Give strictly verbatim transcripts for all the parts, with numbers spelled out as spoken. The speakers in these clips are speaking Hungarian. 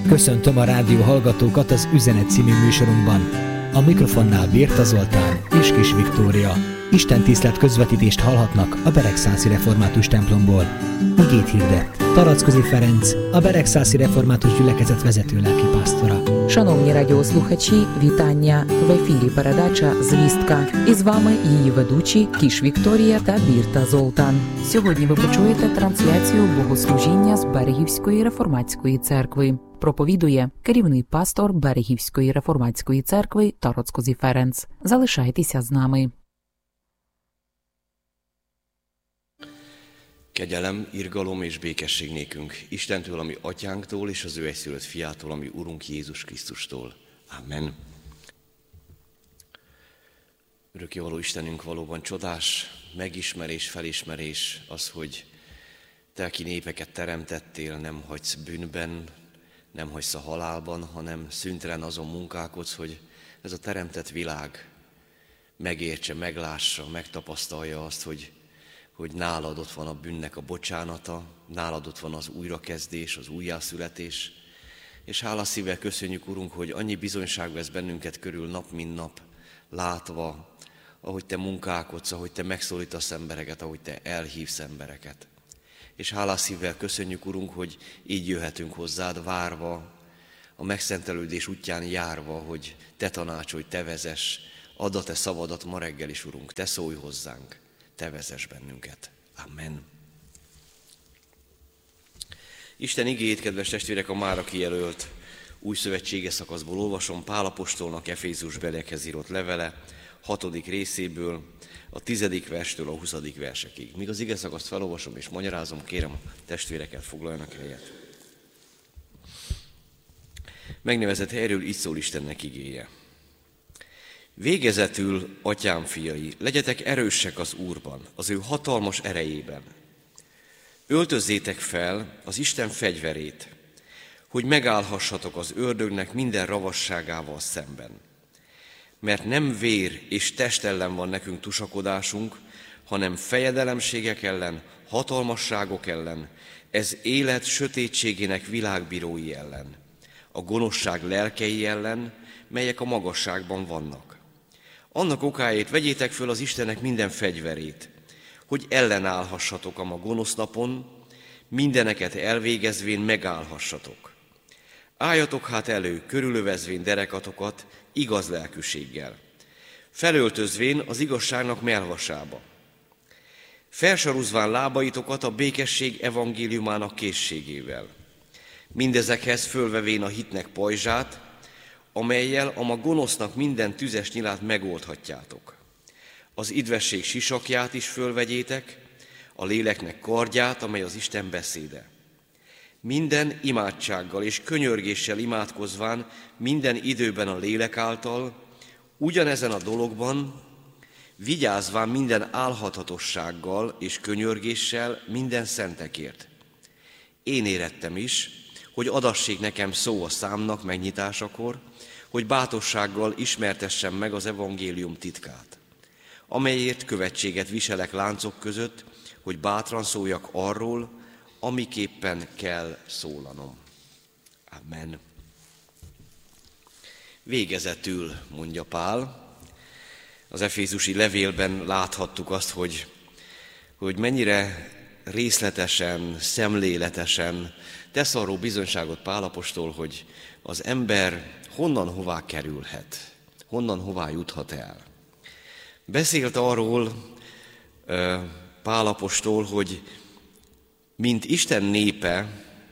Köszöntöm a rádió hallgatókat az Üzenet című műsorunkban. A mikrofonnál Bérta Zoltán és Kis Viktória. Istentisztelet közvetítést hallhatnak a Beregszászi Református templomból. Igét hirdet Tarackozi Ferenc, a Beregszászi Református gyülekezet vezető lelkipásztora. Шановні радіослухачі, вітання! В ефірі передача «Звістка». І з вами її ведучі Кіш Вікторія та Бірта Золтан. Сьогодні ви почуєте трансляцію богослужіння з Берегівської Реформатської церкви. Проповідує керівний пастор Берегівської Реформатської церкви Тарацкозі Ференц. Залишайтеся з нами. Kegyelem, irgalom és békesség nékünk Istentől, ami atyánktól, és az ő egyszülött fiától, ami Urunk Jézus Krisztustól. Amen. Örökkévaló Istenünk, valóban csodás megismerés, felismerés az, hogy Te, aki népeket teremtettél, nem hagysz bűnben, nem hagysz a halálban, hanem szüntelen azon munkálkodsz, hogy ez a teremtett világ megértse, meglássa, megtapasztalja azt, hogy hogy nálad ott van a bűnnek a bocsánata, nálad ott van az újrakezdés, az újjászületés. És hálás szívvel köszönjük, Urunk, hogy annyi bizonyság vesz bennünket körül nap, mint nap, látva, ahogy Te munkálkodsz, ahogy Te megszólítasz embereket, ahogy Te elhívsz embereket. És hálás szívvel köszönjük, Urunk, hogy így jöhetünk hozzád, várva, a megszentelődés útján járva, hogy Te tanácsolj, Te vezess, add a Te szavadat ma reggel is, Urunk, Te szólj hozzánk. Te vezess bennünket. Amen. Isten igéjét, kedves testvérek, a mára kijelölt új szövetséges szakaszból olvasom, Pál apostolnak Efézusbeliekhez írott levele, hatodik részéből, a tizedik verstől a huszadik versekig. Míg az ige szakaszt felolvasom és magyarázom, kérem a testvéreket foglaljanak helyet. Megnevezett helyről így szól Istennek igéje. Végezetül, atyám fiai, legyetek erősek az Úrban, az ő hatalmas erejében. Öltözzétek fel az Isten fegyverét, hogy megállhassatok az ördögnek minden ravasságával szemben. Mert nem vér és test ellen van nekünk tusakodásunk, hanem fejedelemségek ellen, hatalmasságok ellen, ez élet sötétségének világbírói ellen, a gonoszság lelkei ellen, melyek a magasságban vannak. Annak okáért vegyétek föl az Istennek minden fegyverét, hogy ellenállhassatok a ma gonosz napon, mindeneket elvégezvén megállhassatok. Álljatok hát elő, körülövezvén derekatokat igaz lelkűséggel, felöltözvén az igazságnak melvasába, felsaruzván lábaitokat a békesség evangéliumának készségével, mindezekhez fölvevén a hitnek pajzsát, amellyel a ma gonosznak minden tüzes nyilát megoldhatjátok. Az idvesség sisakját is fölvegyétek, a léleknek kardját, amely az Isten beszéde. Minden imádsággal és könyörgéssel imádkozván minden időben a lélek által, ugyanezen a dologban, vigyázván minden álhatatossággal és könyörgéssel minden szentekért. Én érettem is, hogy adassék nekem szó a számnak megnyitásakor, hogy bátorsággal ismertessem meg az evangélium titkát, amelyért követséget viselek láncok között, hogy bátran szóljak arról, amiképpen kell szólanom. Amen. Végezetül, mondja Pál, az efézusi levélben láthattuk azt, hogy, hogy mennyire részletesen, szemléletesen tesz arról bizonyságot Pál apostol, hogy az ember honnan hová kerülhet, honnan hová juthat el. Beszélt arról Pál apostol, hogy mint Isten népe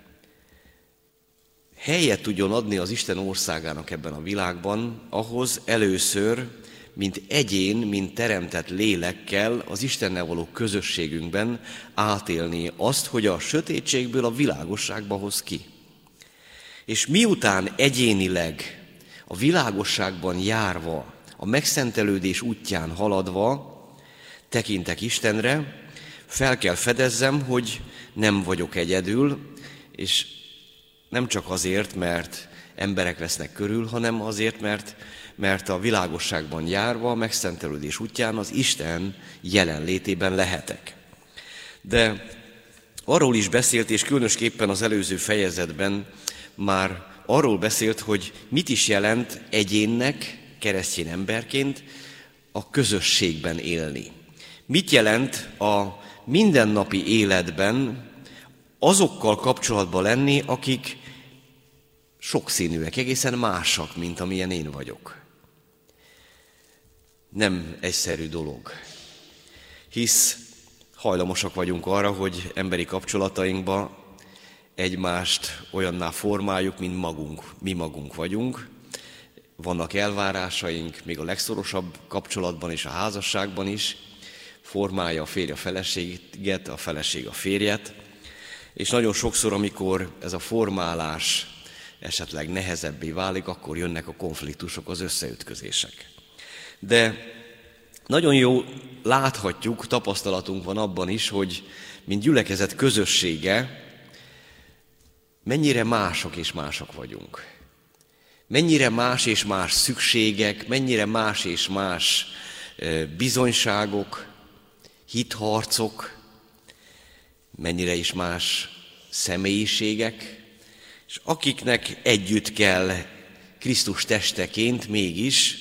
helyet tudjon adni az Isten országának ebben a világban, ahhoz először, mint egyén, mint teremtett lélekkel az Istennel való közösségünkben átélni azt, hogy a sötétségből a világosságba hoz ki. És miután egyénileg a világosságban járva, a megszentelődés útján haladva tekintek Istenre, fel kell fedezzem, hogy nem vagyok egyedül, és nem csak azért, mert emberek vesznek körül, hanem azért, mert, mert a világosságban járva, a megszentelődés útján az Isten jelenlétében lehetek. De arról is beszélt, és különösképpen az előző fejezetben már arról beszélt, hogy mit is jelent egyénnek, keresztény emberként a közösségben élni. Mit jelent a mindennapi életben azokkal kapcsolatban lenni, akik sokszínűek, egészen másak, mint amilyen én vagyok. Nem egyszerű dolog, hisz hajlamosak vagyunk arra, hogy emberi kapcsolatainkban egymást olyanná formáljuk, mint magunk, mi magunk vagyunk. Vannak elvárásaink, még a legszorosabb kapcsolatban és a házasságban is. Formálja a férj a feleséget, a feleség a férjet. És nagyon sokszor, amikor ez a formálás esetleg nehezebbé válik, akkor jönnek a konfliktusok, az összeütközések. De nagyon jó láthatjuk, tapasztalatunk van abban is, hogy mint gyülekezet közössége, mennyire mások és mások vagyunk. Mennyire más és más szükségek, mennyire más és más bizonyságok, hitharcok, mennyire is más személyiségek, és akiknek együtt kell Krisztus testeként mégis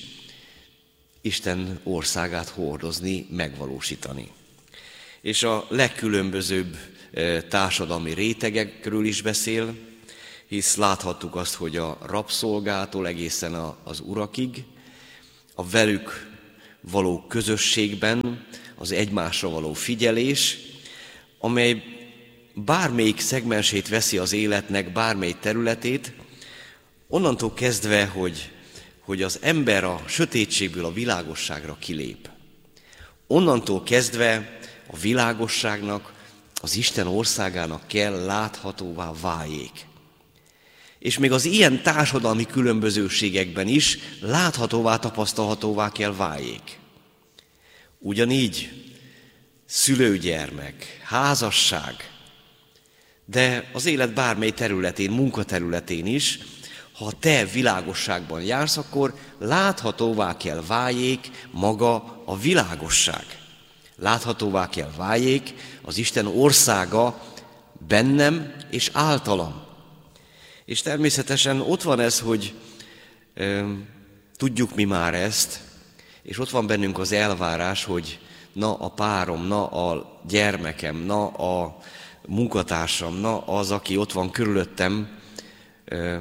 Isten országát hordozni, megvalósítani. És a legkülönbözőbb társadalmi rétegekről is beszél, hisz láthattuk azt, hogy a rabszolgától egészen az urakig, a velük való közösségben az egymásra való figyelés, amely bármelyik szegmensét veszi az életnek, bármely területét, onnantól kezdve, hogy, hogy az ember a sötétségből a világosságra kilép. Onnantól kezdve a világosságnak, az Isten országának kell láthatóvá váljék. És még az ilyen társadalmi különbözőségekben is láthatóvá, tapasztalhatóvá kell váljék. Ugyanígy szülőgyermek, házasság, de az élet bármely területén, munkaterületén is, ha te világosságban jársz, akkor láthatóvá kell váljék maga a világosság. Láthatóvá kell váljék az Isten országa bennem és általam. És természetesen ott van ez, hogy e, tudjuk mi már ezt, és ott van bennünk az elvárás, hogy na a párom, na a gyermekem, na a munkatársam, na az, aki ott van körülöttem, e,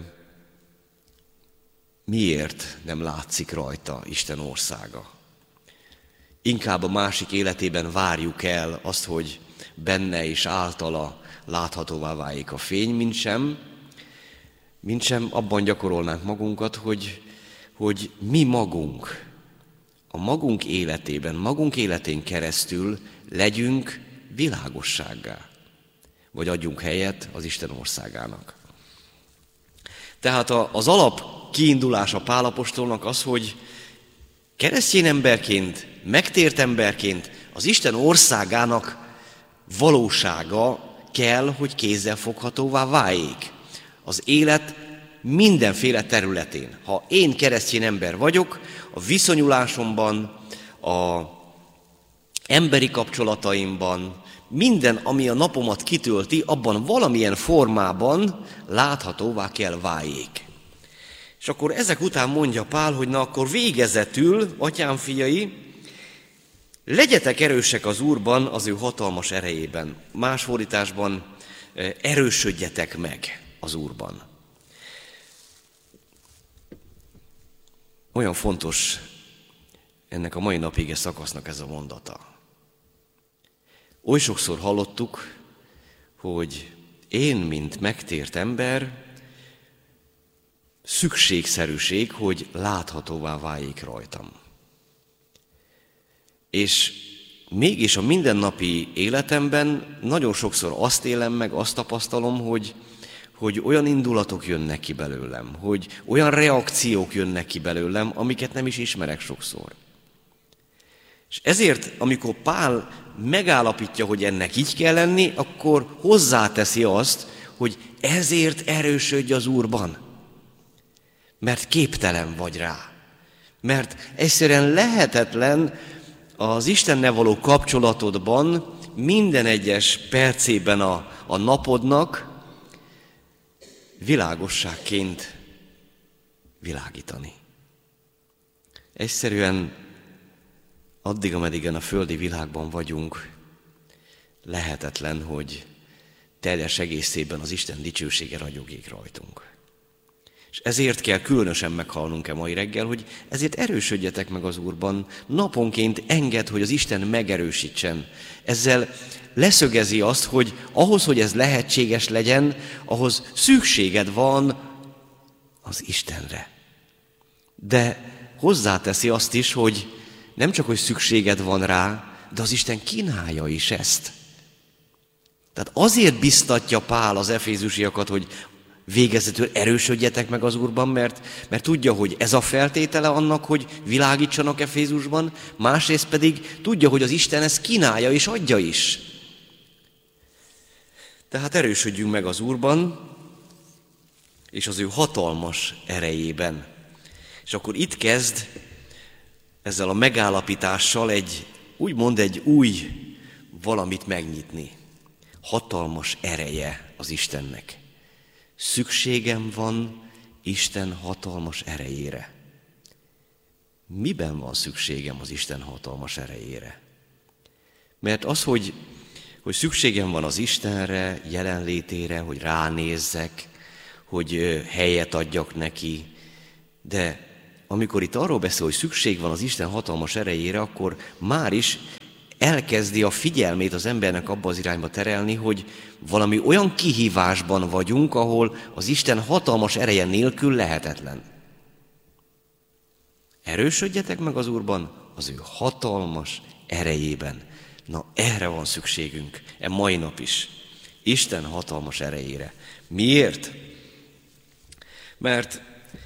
miért nem látszik rajta Isten országa? Inkább a másik életében várjuk el azt, hogy benne és általa láthatóvá váljék a fény, mint sem, mint sem abban gyakorolnánk magunkat, hogy, hogy mi magunk, a magunk életében, magunk életén keresztül legyünk világossággá, vagy adjunk helyet az Isten országának. Tehát az alap kiindulása Pál apostolnak az, hogy keresztény emberként, megtért emberként az Isten országának valósága kell, hogy kézzelfoghatóvá váljék. Az élet mindenféle területén. Ha én keresztény ember vagyok, a viszonyulásomban, az emberi kapcsolataimban, minden, ami a napomat kitölti, abban valamilyen formában láthatóvá kell váljék. És akkor ezek után mondja Pál, hogy na akkor végezetül, atyám fiai, legyetek erősek az Úrban, az ő hatalmas erejében. Más fordításban erősödjetek meg az Úrban. Olyan fontos ennek a mai napig szakasznak ez a mondata. Oly sokszor hallottuk, hogy én, mint megtért ember, szükségszerűség, hogy láthatóvá váljék rajtam. És mégis a mindennapi életemben nagyon sokszor azt élem meg, azt tapasztalom, hogy, hogy olyan indulatok jönnek ki belőlem, hogy olyan reakciók jönnek ki belőlem, amiket nem is ismerek sokszor. És ezért, amikor Pál megállapítja, hogy ennek így kell lenni, akkor hozzáteszi azt, hogy ezért erősödj az Úrban. Mert képtelen vagy rá. Mert egyszerűen lehetetlen az Istennel való kapcsolatodban minden egyes percében a, a napodnak világosságként világítani. Egyszerűen addig, ameddigen a földi világban vagyunk, lehetetlen, hogy teljes egészében az Isten dicsősége ragyogék rajtunk. És ezért kell különösen meghalnunk-e mai reggel, hogy ezért erősödjetek meg az Úrban, naponként engedd, hogy az Isten megerősítsen. Ezzel leszögezi azt, hogy ahhoz, hogy ez lehetséges legyen, ahhoz szükséged van az Istenre. De hozzáteszi azt is, hogy nem csak, hogy szükséged van rá, de az Isten kínálja is ezt. Tehát azért biztatja Pál az efézusiakat, hogy végezetül erősödjetek meg az Úrban, mert, mert tudja, hogy ez a feltétele annak, hogy világítsanak Efézusban, másrészt pedig tudja, hogy az Isten ezt kínálja és adja is. Tehát erősödjünk meg az Úrban, és az ő hatalmas erejében. És akkor itt kezd ezzel a megállapítással egy, úgymond egy új valamit megnyitni. Hatalmas ereje az Istennek. Szükségem van Isten hatalmas erejére. Miben van szükségem az Isten hatalmas erejére? Mert az, hogy, hogy szükségem van az Istenre, jelenlétére, hogy ránézzek, hogy helyet adjak neki, de amikor itt arról beszél, hogy szükség van az Isten hatalmas erejére, akkor már is elkezdi a figyelmét az embernek abba az irányba terelni, hogy valami olyan kihívásban vagyunk, ahol az Isten hatalmas ereje nélkül lehetetlen. Erősödjetek meg az Úrban, az ő hatalmas erejében. Na, erre van szükségünk, e mai nap is. Isten hatalmas erejére. Miért? Mert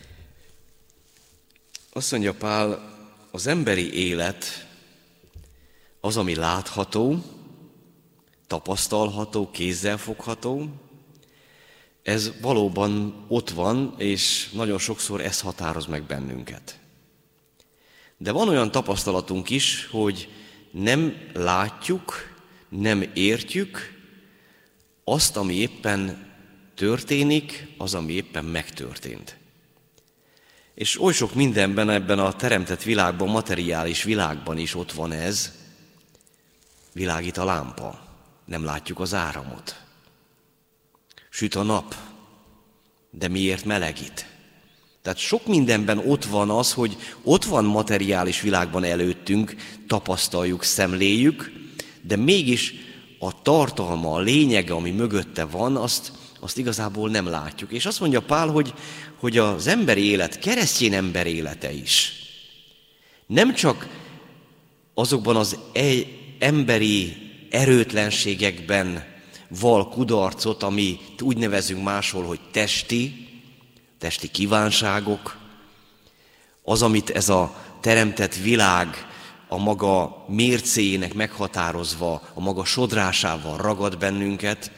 azt mondja Pál, az emberi élet az, ami látható, tapasztalható, kézzelfogható, ez valóban ott van, és nagyon sokszor ez határoz meg bennünket. De van olyan tapasztalatunk is, hogy nem látjuk, nem értjük azt, ami éppen történik, az, ami éppen megtörtént. És oly sok mindenben ebben a teremtett világban, materiális világban is ott van ez. Világít a lámpa, nem látjuk az áramot. Süt a nap, de miért melegít? Tehát sok mindenben ott van az, hogy ott van materiális világban előttünk, tapasztaljuk, szemléljük, de mégis a tartalma, a lényege, ami mögötte van, azt, azt igazából nem látjuk. És azt mondja Pál, hogy, hogy az emberi élet, keresztény ember élete is nem csak azokban az egy emberi erőtlenségekben val kudarcot, amit úgy nevezünk máshol, hogy testi, testi kívánságok, az, amit ez a teremtett világ a maga mércéjének meghatározva, a maga sodrásával ragad bennünket,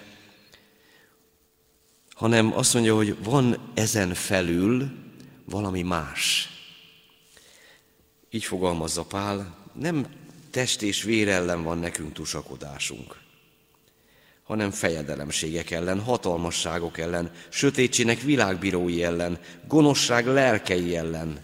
hanem azt mondja, hogy van ezen felül valami más. Így fogalmazza Pál, nem test és vér ellen van nekünk tusakodásunk, hanem fejedelemségek ellen, hatalmasságok ellen, sötétségnek világbírói ellen, gonoszság lelkei ellen.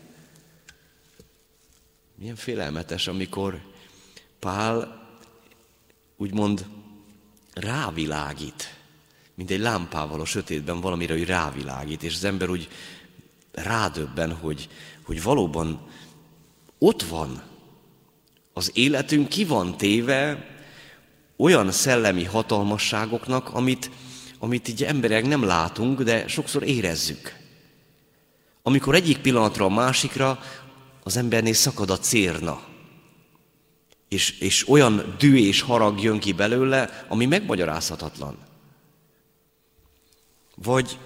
Milyen félelmetes, amikor Pál úgymond rávilágít, mint egy lámpával a sötétben valamire, hogy rávilágít, és az ember úgy rádöbben, hogy, hogy valóban ott van, az életünk ki van téve olyan szellemi hatalmasságoknak, amit, amit így emberek nem látunk, de sokszor érezzük. Amikor egyik pillanatra a másikra az embernél szakad a cérna, és, és olyan dű és harag jön ki belőle, ami megmagyarázhatatlan. Vagy,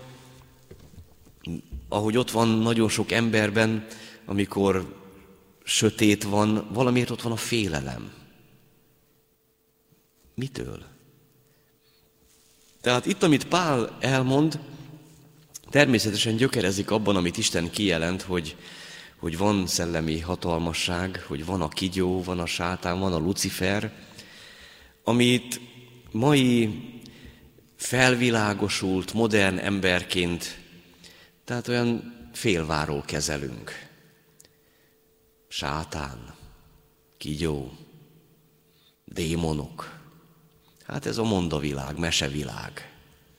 ahogy ott van nagyon sok emberben, amikor sötét van, valamiért ott van a félelem. Mitől? Tehát itt, amit Pál elmond, természetesen gyökerezik abban, amit Isten kijelent, hogy, hogy van szellemi hatalmasság, hogy van a kígyó, van a sátán, van a Lucifer, amit mai felvilágosult, modern emberként, tehát olyan félváról kezelünk. Sátán, kígyó, démonok. Hát ez a mondavilág, mesevilág.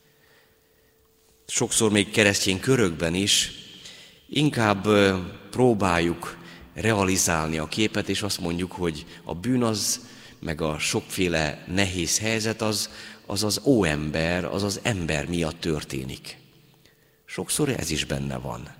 Sokszor még keresztény körökben is inkább próbáljuk realizálni a képet, és azt mondjuk, hogy a bűn az, meg a sokféle nehéz helyzet az az, az óember, az az ember miatt történik. Sokszor ez is benne van.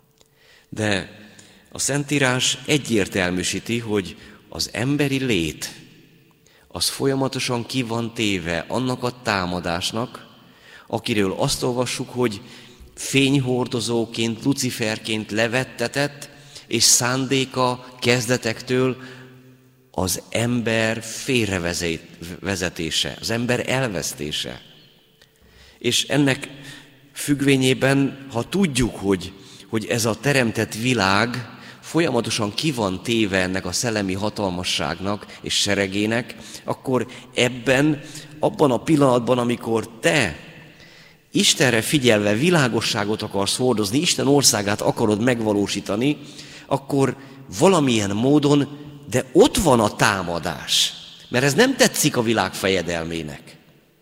De a Szentírás egyértelműsíti, hogy az emberi lét az folyamatosan ki van téve annak a támadásnak, akiről azt olvassuk, hogy fényhordozóként, Luciferként levettetett, és szándéka kezdetektől az ember félrevezetése, az ember elvesztése. És ennek függvényében, ha tudjuk, hogy, hogy ez a teremtett világ folyamatosan ki van téve ennek a szellemi hatalmasságnak és seregének, akkor ebben, abban a pillanatban, amikor te Istenre figyelve világosságot akarsz hordozni, Isten országát akarod megvalósítani, akkor valamilyen módon, de ott van a támadás, mert ez nem tetszik a világ fejedelmének.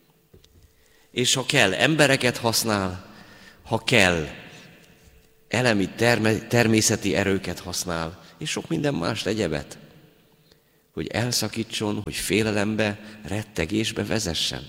És ha kell, embereket használ, ha kell, elemi, terme- természeti erőket használ, és sok minden más egyebet, hogy elszakítson, hogy félelembe, rettegésbe vezessen.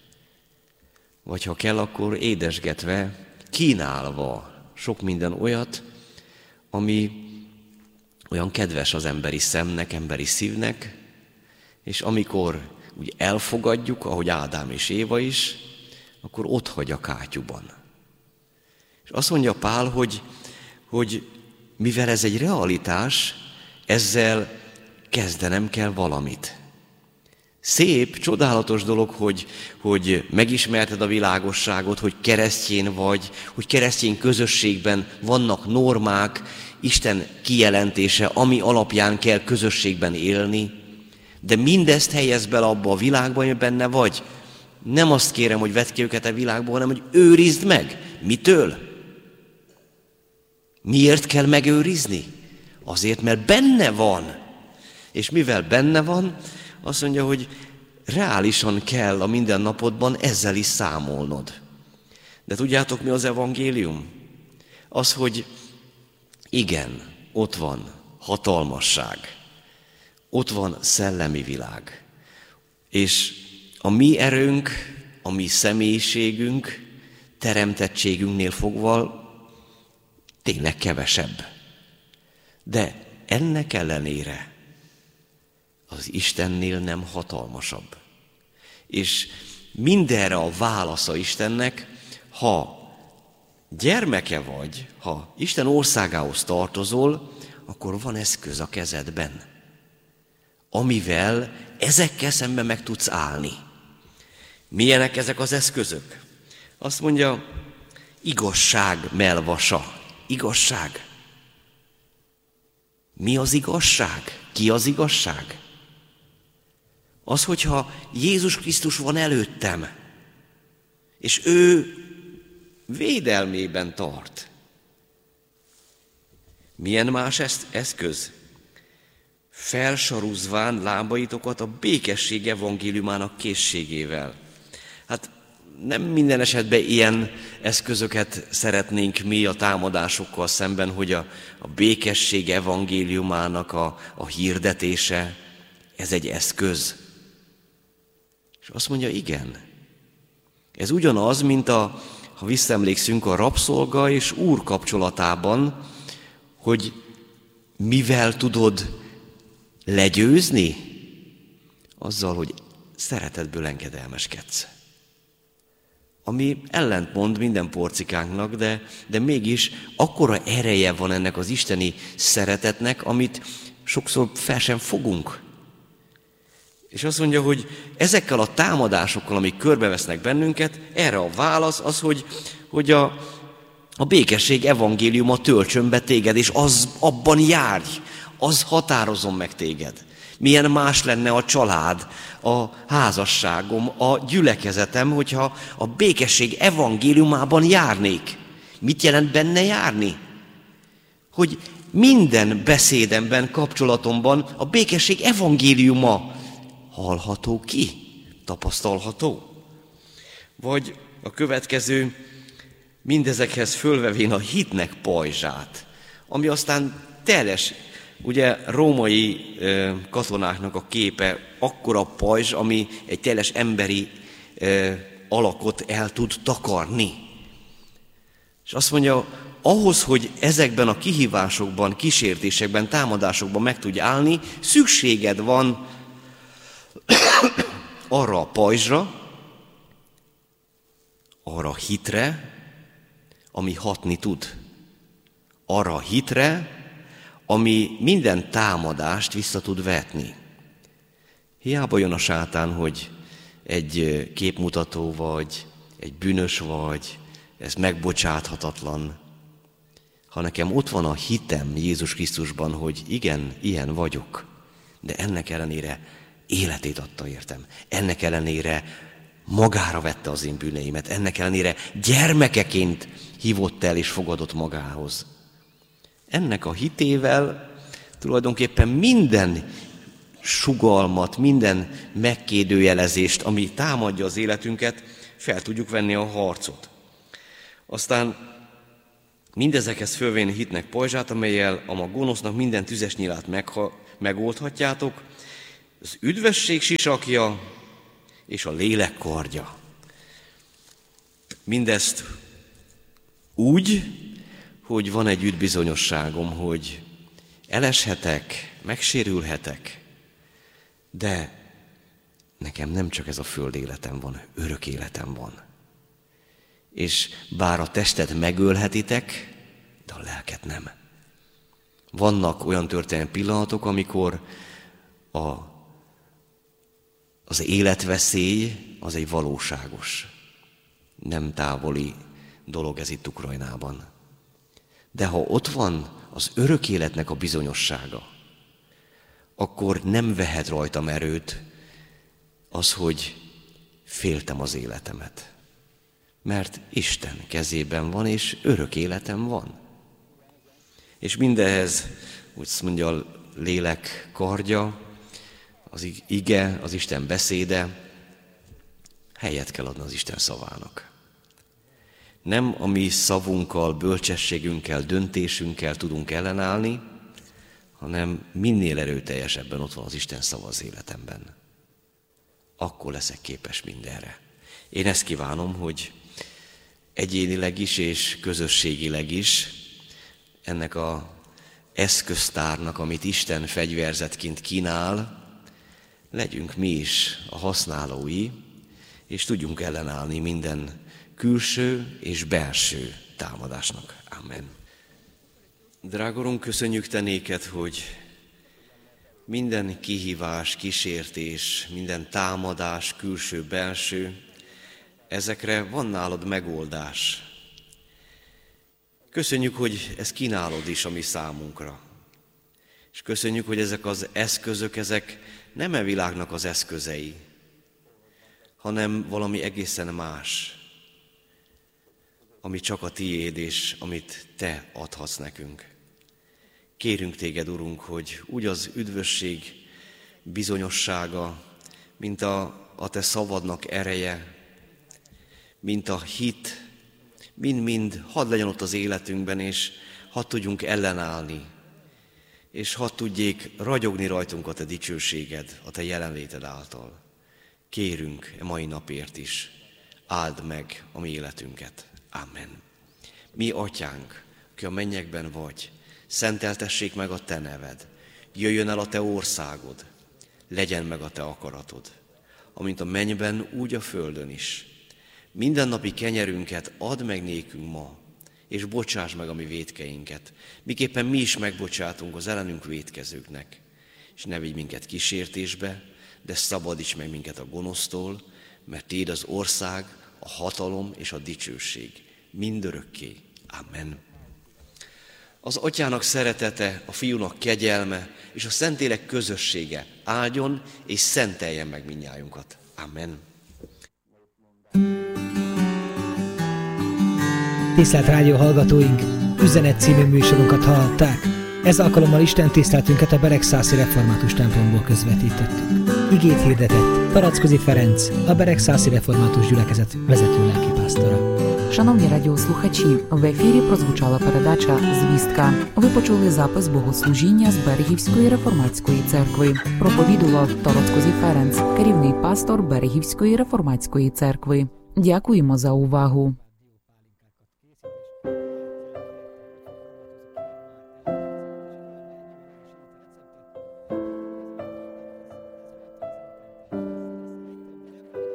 Vagy ha kell, akkor édesgetve, kínálva sok minden olyat, ami olyan kedves az emberi szemnek, emberi szívnek, és amikor úgy elfogadjuk, ahogy Ádám és Éva is, akkor ott hagy a kátyúban. És azt mondja Pál, hogy, hogy mivel ez egy realitás, ezzel kezdenem kell valamit. Szép, csodálatos dolog, hogy, hogy megismerted a világosságot, hogy keresztény vagy, hogy keresztény közösségben vannak normák, Isten kijelentése, ami alapján kell közösségben élni, de mindezt helyezd bele abba a világba, hogy benne vagy. Nem azt kérem, hogy vedd ki őket a világból, hanem hogy őrizd meg. Mitől? Miért kell megőrizni? Azért, mert benne van. És mivel benne van, azt mondja, hogy reálisan kell a mindennapodban ezzel is számolnod. De tudjátok, mi az evangélium? Az, hogy igen, ott van hatalmasság, ott van szellemi világ, és a mi erőnk, a mi személyiségünk, teremtettségünknél fogva tényleg kevesebb. De ennek ellenére az Istennél nem hatalmasabb. És mindenre a válasza Istennek, ha gyermeke vagy, ha Isten országához tartozol, akkor van eszköz a kezedben, amivel ezekkel szemben meg tudsz állni. Milyenek ezek az eszközök? Azt mondja, igazság melvasa. Igazság. Mi az igazság? Ki az igazság? Az, hogyha Jézus Krisztus van előttem, és ő védelmében tart. Milyen más eszköz? Felsaruzván lábaitokat a békesség evangéliumának készségével. Hát nem minden esetben ilyen eszközöket szeretnénk mi a támadásokkal szemben, hogy a, a békesség evangéliumának a, a hirdetése, ez egy eszköz. És azt mondja, igen. Ez ugyanaz, mint a, ha visszaemlékszünk a rabszolga és úr kapcsolatában, hogy mivel tudod legyőzni? Azzal, hogy szeretetből engedelmeskedsz. Ami ellentmond minden porcikánknak, de, de mégis akkora ereje van ennek az isteni szeretetnek, amit sokszor fel sem fogunk. És azt mondja, hogy ezekkel a támadásokkal, amik körbevesznek bennünket, erre a válasz az, hogy, hogy a, a békesség evangéliuma töltsön be téged, és az abban járj, az határozom meg téged. Milyen más lenne a család, a házasságom, a gyülekezetem, hogyha a békesség evangéliumában járnék. Mit jelent benne járni? Hogy minden beszédemben, kapcsolatomban a békesség evangéliuma hallható ki, tapasztalható. Vagy a következő, mindezekhez fölvevén a hitnek pajzsát, ami aztán teles, ugye római ö, katonáknak a képe akkora pajzs, ami egy teles emberi ö, alakot el tud takarni. És azt mondja, ahhoz, hogy ezekben a kihívásokban, kísértésekben, támadásokban meg tudj állni, szükséged van arra a pajzsra, arra a hitre, ami hatni tud. Arra a hitre, ami minden támadást vissza tud vetni. Hiába jön a sátán, hogy egy képmutató vagy, egy bűnös vagy, ez megbocsáthatatlan. Ha nekem ott van a hitem Jézus Krisztusban, hogy igen, ilyen vagyok, de ennek ellenére életét adta értem. Ennek ellenére magára vette az én bűneimet. Ennek ellenére gyermekeként hívott el és fogadott magához. Ennek a hitével tulajdonképpen minden sugalmat, minden megkérdőjelezést, ami támadja az életünket, fel tudjuk venni a harcot. Aztán mindezekhez fölvén hitnek pajzsát, amellyel a gonosznak minden tüzes nyilát megha- megoldhatjátok, az üdvösség sisakja és a lélek kardja. Mindezt úgy, hogy van egy üdvbizonyosságom, hogy eleshetek, megsérülhetek, de nekem nem csak ez a föld életem van, örök életem van. És bár a testet megölhetitek, de a lelket nem. Vannak olyan történelmi pillanatok, amikor a, az életveszély az egy valóságos, nem távoli dolog ez itt Ukrajnában. De ha ott van az örök életnek a bizonyossága, akkor nem vehet rajtam erőt az, hogy féltem az életemet. Mert Isten kezében van, és örök életem van. És mindehez, úgy mondja a lélek kardja, az ige, az Isten beszéde, helyet kell adni az Isten szavának. Nem a mi szavunkkal, bölcsességünkkel, döntésünkkel tudunk ellenállni, hanem minél erőteljesebben ott van az Isten szava az életemben. Akkor leszek képes mindenre. Én ezt kívánom, hogy egyénileg is és közösségileg is ennek az eszköztárnak, amit Isten fegyverzetként kínál, legyünk mi is a használói, és tudjunk ellenállni minden külső és belső támadásnak. Amen. Drága Urunk, köszönjük Te néked, hogy minden kihívás, kísértés, minden támadás, külső, belső, ezekre van nálad megoldás. Köszönjük, hogy ezt kínálod is a mi számunkra. És köszönjük, hogy ezek az eszközök, ezek nem e világnak az eszközei, hanem valami egészen más, ami csak a tiéd, és amit te adhatsz nekünk. Kérünk téged, Urunk, hogy úgy az üdvösség bizonyossága, mint a, a te szavadnak ereje, mint a hit, mind-mind hadd legyen ott az életünkben, és hadd tudjunk ellenállni, és hadd tudjék ragyogni rajtunk a te dicsőséged, a te jelenléted által. Kérünk e mai napért is, áld meg a mi életünket. Amen. Mi atyánk, aki a mennyekben vagy, szenteltessék meg a te neved, jöjjön el a te országod, legyen meg a te akaratod, amint a mennyben, úgy a földön is. Mindennapi kenyerünket add meg nékünk ma, és bocsáss meg a mi vétkeinket, miképpen mi is megbocsátunk az ellenünk vétkezőknek. És ne vigy minket kísértésbe, de szabadíts meg minket a gonosztól, mert tiéd az ország, a hatalom és a dicsőség mindörökké. Amen. Az Atyának szeretete, a Fiúnak kegyelme és a Szentlélek közössége áldjon és szenteljen meg mindnyájunkat. Amen. Tisztelt rádió hallgatóink, Üzenet című műsorunkat hallották. Ez alkalommal Isten tiszteletünket a Beregszászi Református templomból közvetítettük. Igét hirdetett Parackozi Ferenc, a Beregszászi Református gyülekezet vezető lelkipásztora. Шановні радіослухачі, в ефірі прозвучала передача «Звістка». Ви почули запис богослужіння з Берегівської реформатської церкви. Проповідував Парацкозі Ференц, керівний пастор Берегівської реформатської церкви. Дякуємо за увагу.